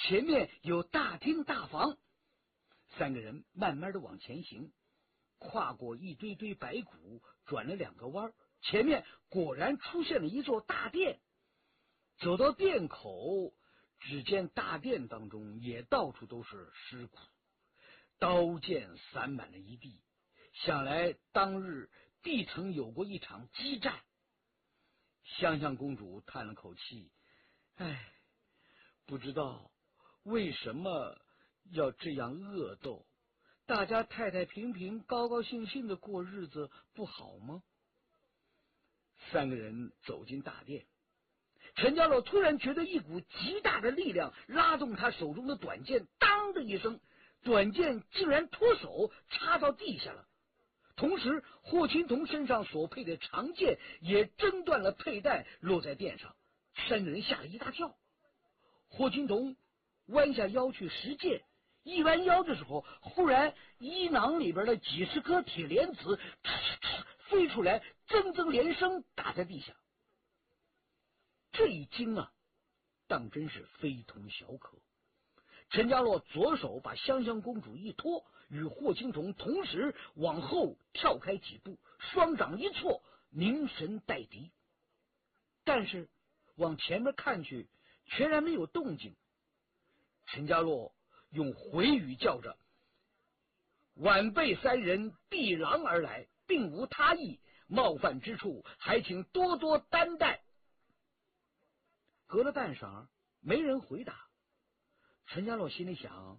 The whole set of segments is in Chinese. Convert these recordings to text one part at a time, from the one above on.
前面有大厅大房。三个人慢慢的往前行，跨过一堆堆白骨，转了2个弯，前面果然出现了一座大殿。走到殿口，只见大殿当中也到处都是尸骨，刀剑散满了一地，想来当日必曾有过一场激战。香香公主叹了口气，唉，不知道为什么要这样恶斗，大家太太平平高高兴兴的过日子不好吗？三个人走进大殿，陈家洛突然觉得一股极大的力量拉动他手中的短剑，当的一声，短剑竟然脱手插到地下了。同时霍青桐身上所配的长剑也挣断了佩带，落在殿上。三个人吓了一大跳。霍青桐弯下腰去拾剑，一弯腰的时候，忽然衣囊里边的几十颗铁莲子飞出来，铮铮连声打在地下。这一惊啊，当真是非同小可。陈家洛左手把香香公主一拖，与霍青桐同时往后跳开几步，双掌一错，凝神待敌。但是往前面看去，全然没有动静。陈家洛用回语叫着：“晚辈三人避狼而来，并无他意，冒犯之处还请多多担待。”隔了半晌，没人回答。陈家洛心里想，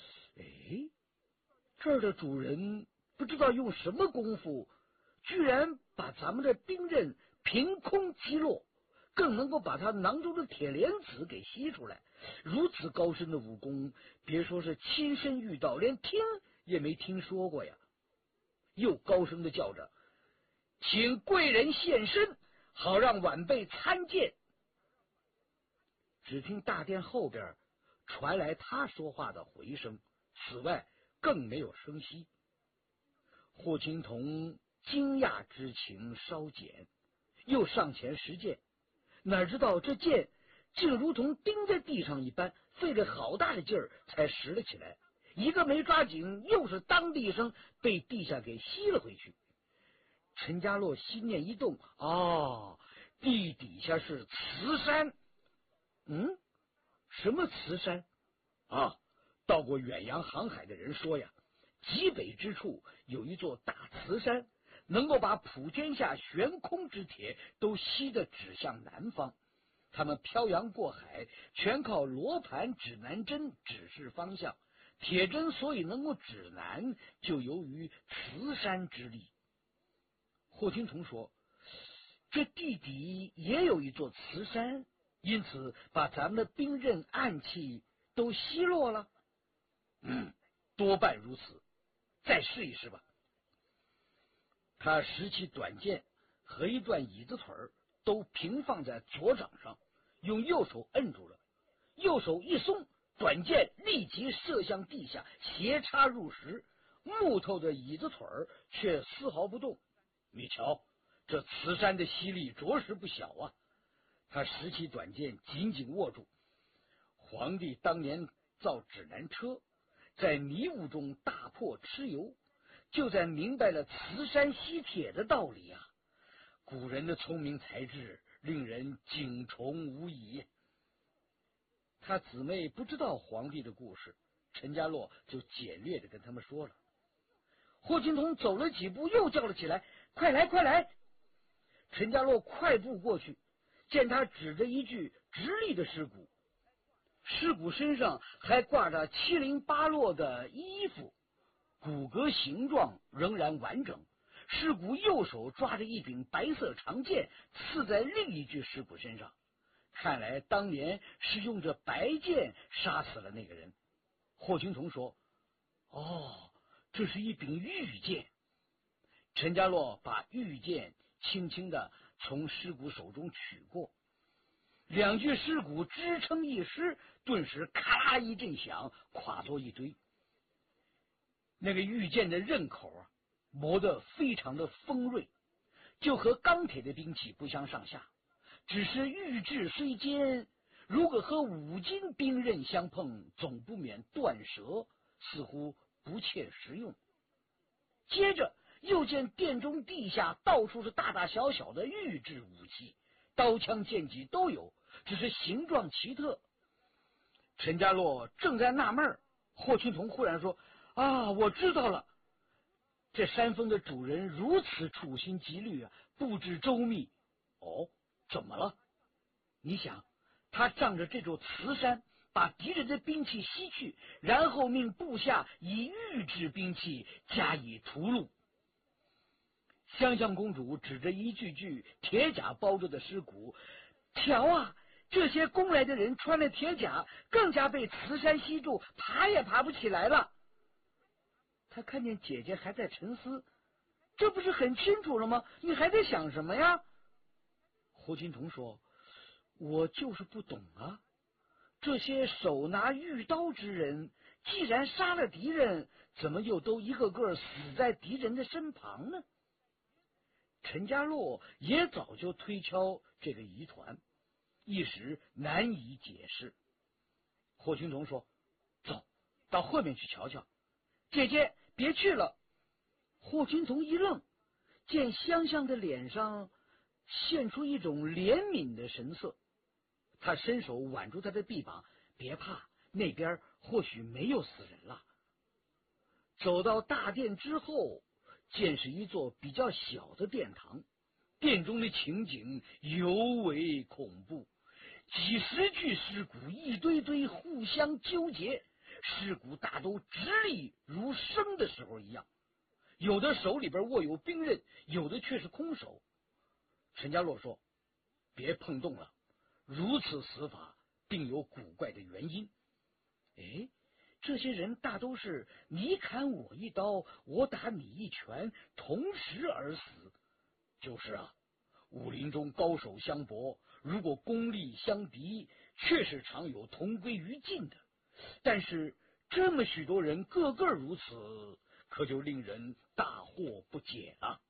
这儿的主人不知道用什么功夫，居然把咱们的兵刃凭空击落，更能够把他囊中的铁莲子给吸出来。如此高深的武功，别说是亲身遇到，连听也没听说过呀。又高声的叫着：“请贵人现身，好让晚辈参见。”只听大殿后边传来他说话的回声，此外更没有声息。霍青桐惊讶之情稍减，又上前拾剑，哪知道这剑竟如同钉在地上一般，费了好大的劲儿才拾了起来，一个没抓紧，又是当的一声被地下给吸了回去。陈家洛心念一动，地底下是慈山。什么慈山啊？到过远洋航海的人说呀，极北之处有一座大慈山，能够把普天下悬空之铁都吸得指向南方。他们漂洋过海，全靠罗盘指南针指示方向。铁针所以能够指南，就由于慈山之力。霍青桐说，这地底也有一座慈山，因此把咱们的兵刃暗器都吸落了。多半如此，再试一试吧。他拾起短剑和一段椅子腿都平放在左掌上，用右手摁住了，右手一松，短剑立即射向地下，斜插入石，木头的椅子腿却丝毫不动。你瞧，这慈山的吸力着实不小啊。他拾起短剑紧紧握住。皇帝当年造指南车，在迷雾中大破蚩尤，就在明白了慈山吸铁的道理啊。古人的聪明才智令人敬崇无已。他姊妹不知道皇帝的故事，陈家洛就简略的跟他们说了。霍青桐走了几步，又叫了起来：“快来，快来！”陈家洛快步过去，见他指着一具直立的尸骨，尸骨身上还挂着七零八落的衣服，骨骼形状仍然完整。尸骨右手抓着一柄白色长剑，刺在另一具尸骨身上，看来当年是用这白剑杀死了那个人。霍青桐说：“这是一柄玉剑。”陈家洛把玉剑轻轻地从尸骨手中取过，两具尸骨支撑一尸，顿时咔啦一阵响，垮作一堆。那个玉剑的刃口磨得非常的锋锐，就和钢铁的兵器不相上下，只是玉质虽坚， 如果和5斤兵刃相碰，总不免断折，似乎不切实用。接着又见殿中地下到处是大大小小的玉制武器，刀枪剑戟都有，只是形状奇特。陈家洛正在纳闷，霍青桐忽然说：“啊，我知道了，这山峰的主人如此处心积虑啊，布置周密。哦，怎么了？你想，他仗着这座慈山，把敌人的兵器吸去，然后命部下以玉制兵器加以屠戮。”香香公主指着一具具铁甲包着的尸骨，瞧啊，这些攻来的人穿了铁甲，更加被慈山吸住，爬也爬不起来了。他看见姐姐还在沉思，这不是很清楚了吗？你还在想什么呀？胡金童说：“我就是不懂啊，这些手拿玉刀之人，既然杀了敌人，怎么又都一个个死在敌人的身旁呢？”陈家洛也早就推敲这个疑团，一时难以解释。霍青桐说：“走，到后面去瞧瞧。”姐姐，别去了。霍青桐一愣，见香香的脸上现出一种怜悯的神色，他伸手挽住她的臂膀：“别怕，那边或许没有死人了。”走到大殿之后，见是一座比较小的殿堂，殿中的情景尤为恐怖，几十具尸骨一堆堆互相纠结，尸骨大都直立如生的时候一样，有的手里边握有兵刃，有的却是空手。陈家洛说：“别碰动了，如此死法定有古怪的原因。”哎，这些人大都是你砍我一刀，我打你一拳，同时而死。就是啊，武林中高手相搏，如果功力相敌，确实常有同归于尽的。但是这么许多人个个如此，可就令人大惑不解了。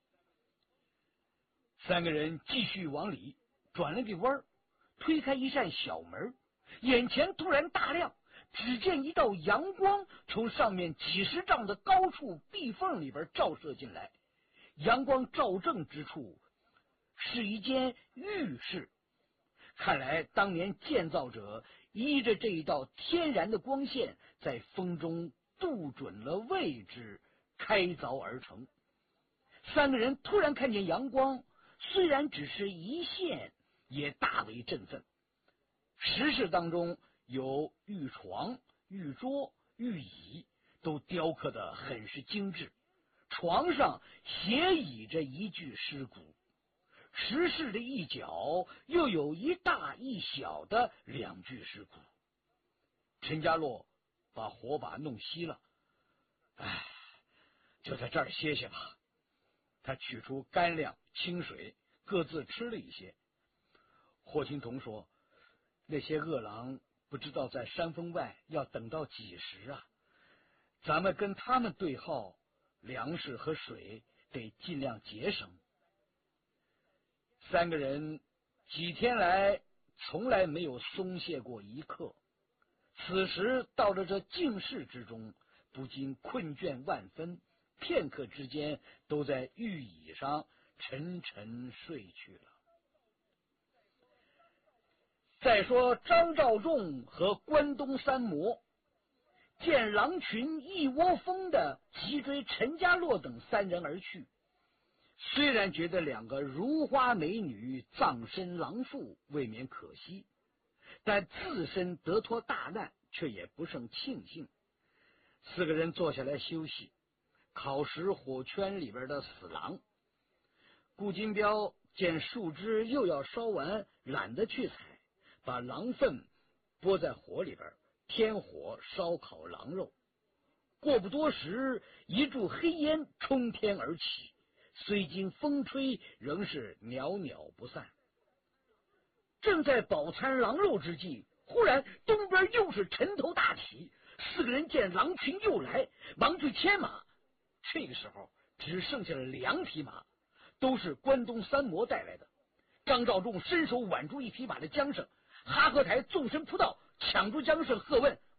三个人继续往里转了个弯，推开一扇小门，眼前突然大亮，只见一道阳光从上面几十丈的高处壁缝里边照射进来，阳光照正之处是一间浴室。看来当年建造者依着这一道天然的光线，在风中度准了位置，开凿而成。三个人突然看见阳光，虽然只是一线，也大为振奋。石室当中有玉床、玉桌、玉椅，都雕刻得很是精致，床上斜倚着一具尸骨，石室的一角又有一大一小的2具尸骨。陈家洛把火把弄熄了，哎，就在这儿歇歇吧。他取出干粮、清水，各自吃了一些。霍青桐说：“那些恶狼不知道在山峰外要等到几时啊？咱们跟他们对号，粮食和水得尽量节省。”三个人几天来从来没有松懈过一刻，此时到了这静室之中，不禁困倦万分，片刻之间都在玉椅上沉沉睡去了。再说张召仲和关东三魔见狼群一窝蜂的急追陈家洛等3人而去，虽然觉得2个如花美女葬身狼腹未免可惜，但自身得脱大难，却也不胜庆幸。4个人坐下来休息，烤食火圈里边的死狼。顾金彪见树枝又要烧完，懒得去采，把狼粪拨在火里边，添火烧烤狼肉。过不多时，一柱黑烟冲天而起，虽经风吹，仍是袅袅不散。正在饱餐狼肉之际，忽然东边又是尘头大起，4个人见狼群又来，忙去牵马。这个时候只剩下了2匹马，都是关东三魔带来的。张召仲伸手挽住一匹马的缰绳：“ 哈赫台纵身扑到，抢住缰绳，喝问：“